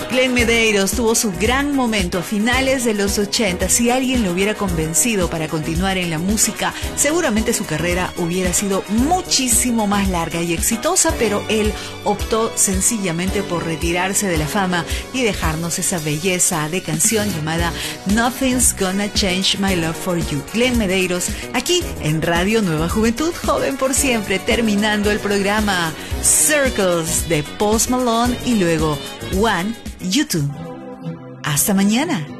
Glenn Medeiros tuvo su gran momento a finales de los 80. Si alguien lo hubiera convencido para continuar en la música, seguramente su carrera hubiera sido muchísimo más larga y exitosa, pero él optó sencillamente por retirarse de la fama y dejarnos esa belleza de canción llamada Nothing's Gonna Change My Love for You. Glenn Medeiros, aquí en Radio Nueva Juventud, joven por siempre, terminando el programa Circles de Post Malone y luego One, YouTube. Hasta mañana.